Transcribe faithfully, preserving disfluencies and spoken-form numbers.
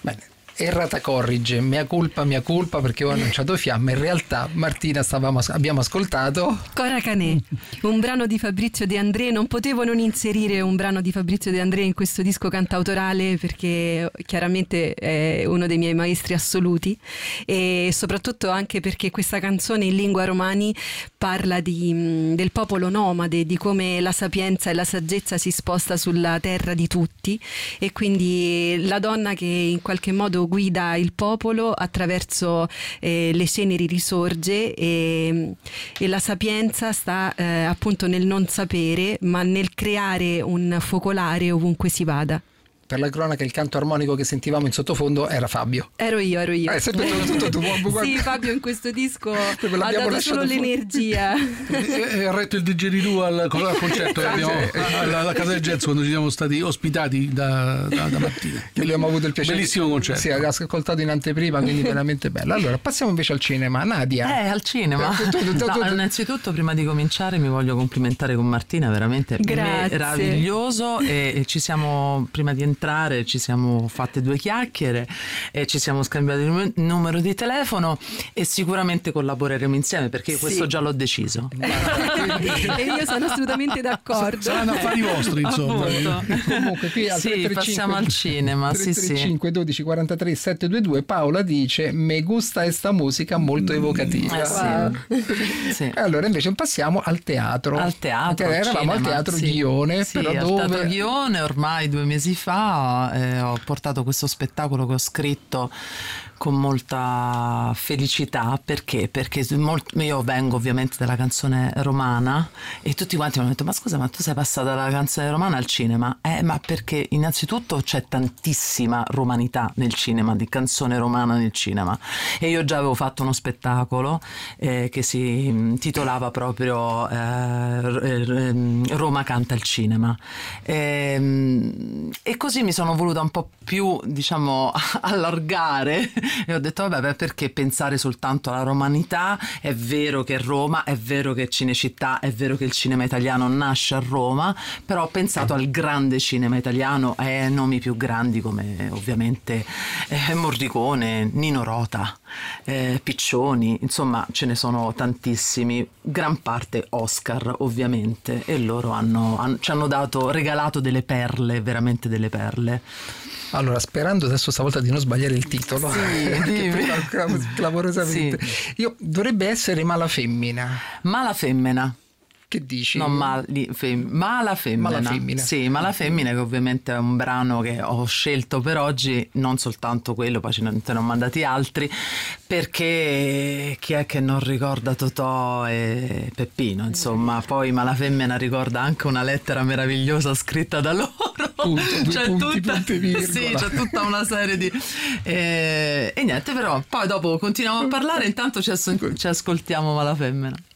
Bene. Errata corrige, mea colpa, mea colpa, perché ho annunciato Fiamma. In realtà, Martina, stavamo, abbiamo ascoltato Cora Canè, un brano di Fabrizio De André. Non potevo non inserire un brano di Fabrizio De André in questo disco cantautorale, perché chiaramente è uno dei miei maestri assoluti, e soprattutto anche perché questa canzone in lingua romani parla di, del popolo nomade, di come la sapienza e la saggezza si sposta sulla terra di tutti, e quindi la donna che in qualche modo guida il popolo attraverso eh, le ceneri risorge, e, e la sapienza sta eh, appunto nel non sapere, ma nel creare un focolare ovunque si vada. Per la cronaca, il canto armonico che sentivamo in sottofondo era Fabio. Ero io, ero io. Eh, sempre tutto tu. Sì, Fabio in questo disco ha dato solo l'energia. Ha retto il digeridù al, al concerto che abbiamo alla, alla Casa del Jazz quando ci siamo stati ospitati da, da, da Martina. Che abbiamo avuto il piacere. Bellissimo concerto. Sì, l'ho ascoltato in anteprima, quindi veramente bello. Allora, passiamo invece al cinema. Nadia. Eh, al cinema. Tu, tu, tu, no, tu, tu. Innanzitutto, prima di cominciare, mi voglio complimentare con Martina, veramente Grazie. meraviglioso. E, e ci siamo, prima di entrare, ci siamo fatte due chiacchiere e ci siamo scambiati il numero di telefono, e sicuramente collaboreremo insieme, perché sì. questo già l'ho deciso. E io sono assolutamente d'accordo. Saranno affari vostri, insomma. Comunque qui al sì, tre tre cinque, passiamo al cinema. tre tre sì, cinque dodici quarantatré settecentoventidue. Paola dice: me gusta esta musica molto evocativa. Eh, sì. Wow. Sì. Allora invece passiamo al teatro. Al teatro, Perché eravamo cinema, al teatro sì. Ghione, sì, però al dove... teatro Ghione ormai due mesi fa eh, ho portato questo spettacolo che ho scritto con molta felicità. Perché? Perché molt- io vengo ovviamente dalla canzone romana, e tutti quanti mi hanno detto: ma scusa, ma tu sei passata dalla canzone romana al cinema? Eh, ma perché innanzitutto c'è tantissima romanità nel cinema, di canzone romana nel cinema, e io già avevo fatto uno spettacolo eh, che si intitolava proprio eh, Roma canta il cinema, e, e così mi sono voluta un po' più, diciamo, allargare. E ho detto: vabbè, beh, perché pensare soltanto alla romanità? È vero che Roma, è vero che Cinecittà, è vero che il cinema italiano nasce a Roma, però ho pensato al grande cinema italiano, e eh, nomi più grandi come ovviamente eh, Morricone, Nino Rota, eh, Piccioni, insomma ce ne sono tantissimi, gran parte Oscar ovviamente, e loro hanno, hanno, ci hanno dato, regalato delle perle, veramente delle perle. Allora, sperando adesso stavolta di non sbagliare il titolo, sì, perché prima clamorosamente, sì. Io dovrebbe essere Mala Femmina. Mala Femmina. Che dici? No, mali, fem, Mala Femmina. Mala Femmina. Sì, Mala Femmina, che ovviamente è un brano che ho scelto per oggi, non soltanto quello, poi ce ne hanno mandati altri, perché chi è che non ricorda Totò e Peppino, insomma. Poi Mala Femmina ricorda anche una lettera meravigliosa scritta da loro. Punto, c'è punti, tutta, punti, sì, c'è tutta una serie di e, e niente, però poi dopo continuiamo a parlare, intanto ci, as- ci ascoltiamo Mala Femmina.